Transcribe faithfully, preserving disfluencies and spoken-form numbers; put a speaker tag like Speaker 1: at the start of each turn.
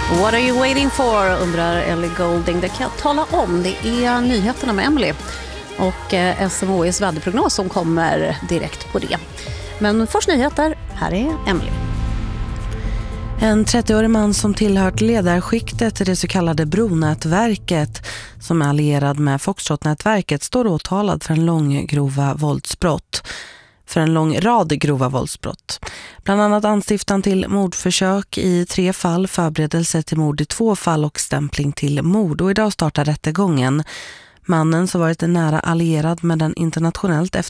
Speaker 1: What are you waiting for, undrar Ellie Goulding. Det kan jag tala om. Det är nyheterna med Emily och eh, S M H I:s väderprognos som kommer direkt på det. Men först nyheter, här är Emily.
Speaker 2: En trettioårig man som tillhört ledarskiktet i det så kallade Bronätverket som är allierad med Foxtrot-nätverket står åtalad för en lång grova våldsbrott. För en lång rad grova våldsbrott. Bland annat anstiftan till mordförsök i tre fall, förberedelse till mord i två fall och stämpling till mord. Och idag startar rättegången. Mannen som varit nära allierad med den internationellt